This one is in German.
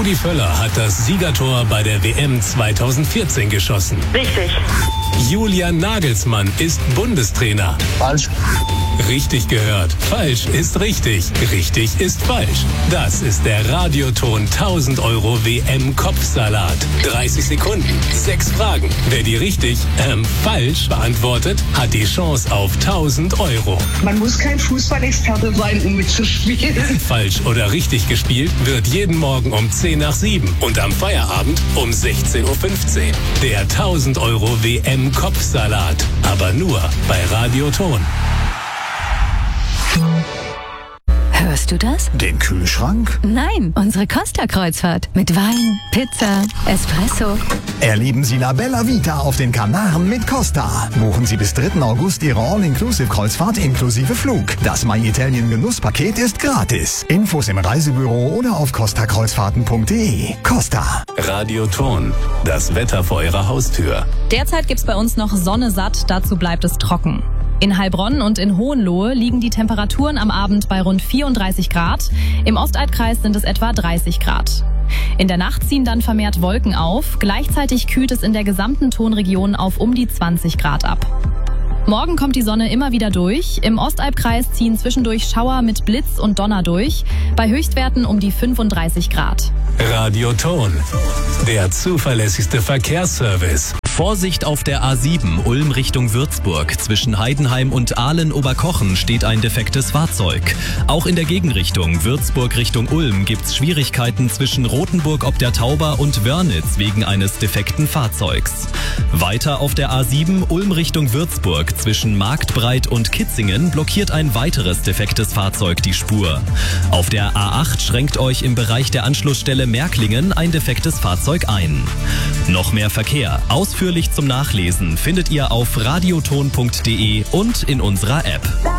Rudi Völler hat das Siegertor bei der WM 2014 geschossen. Richtig. Julian Nagelsmann ist Bundestrainer. Falsch. Richtig gehört. Falsch ist richtig. Richtig ist falsch. Das ist der Radioton 1000 € WM-Kopfsalat. 30 Sekunden, 6 Fragen. Wer die richtig, falsch beantwortet, hat die Chance auf 1000 €. Man muss kein Fußballexperte sein, um mitzuspielen. Falsch oder richtig gespielt wird jeden Morgen um 10 nach 7 und am Feierabend um 16:15 Uhr. Der 1000 € WM-Kopfsalat. Aber nur bei Radioton. Hörst du das? Den Kühlschrank? Nein, unsere Costa-Kreuzfahrt. Mit Wein, Pizza, Espresso. Erleben Sie La Bella Vita auf den Kanaren mit Costa. Buchen Sie bis 3. August Ihre All-Inclusive-Kreuzfahrt inklusive Flug. Das My Italien Genusspaket ist gratis. Infos im Reisebüro oder auf costakreuzfahrten.de. Costa. Radioton. Das Wetter vor Ihrer Haustür. Derzeit gibt's bei uns noch Sonne satt, dazu bleibt es trocken. In Heilbronn und in Hohenlohe liegen die Temperaturen am Abend bei rund 34 Grad. Im Ostaldkreis sind es etwa 30 Grad. In der Nacht ziehen dann vermehrt Wolken auf. Gleichzeitig kühlt es in der gesamten Tonregion auf um die 20 Grad ab. Morgen kommt die Sonne immer wieder durch. Im Ostalbkreis ziehen zwischendurch Schauer mit Blitz und Donner durch. Bei Höchstwerten um die 35 Grad. Radioton. Der zuverlässigste Verkehrsservice. Vorsicht auf der A7 Ulm Richtung Würzburg. Zwischen Heidenheim und Aalen-Oberkochen steht ein defektes Fahrzeug. Auch in der Gegenrichtung Würzburg Richtung Ulm gibt's Schwierigkeiten zwischen Rothenburg ob der Tauber und Wörnitz wegen eines defekten Fahrzeugs. Weiter auf der A7 Ulm Richtung Würzburg zwischen Marktbreit und Kitzingen blockiert ein weiteres defektes Fahrzeug die Spur. Auf der A8 schränkt euch im Bereich der Anschlussstelle Märklingen ein defektes Fahrzeug ein. Noch mehr Verkehr. Ausführlich zum Nachlesen findet ihr auf radioton.de und in unserer App.